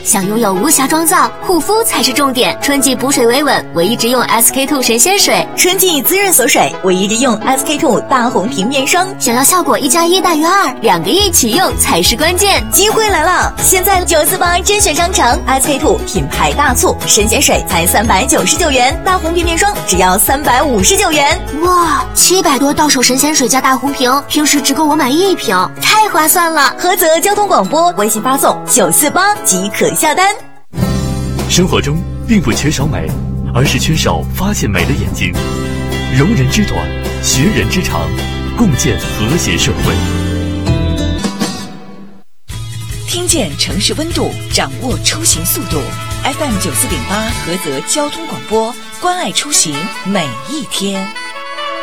想拥有无瑕妆造，护肤才是重点。春季补水维稳，我一直用 SK-II 神仙水； 春季滋润锁水，我一直用 SK-II 大红瓶面霜。 想要效果1+1大于2，2个一起用才是关键。 机会来了！现在948甄选商城 SK-II 品牌大促，神仙水才399元，大红瓶面霜只要359元。 哇，700多到手神仙水加大红瓶，平时只够我买1瓶，太划算了！ 菏泽交通广播微信发送948即可下单。 生活中并不缺少美，而是缺少发现美的眼睛。容人之短，学人之长，共建和谐社会。 听见城市温度，掌握出行速度。FM 94.8菏泽交通广播，关爱出行每一天。